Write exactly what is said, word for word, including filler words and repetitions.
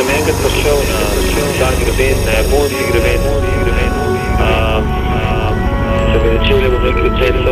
sem enkrat prišel na taki greben, na japonski greben, um, se bi začeli v neki cesti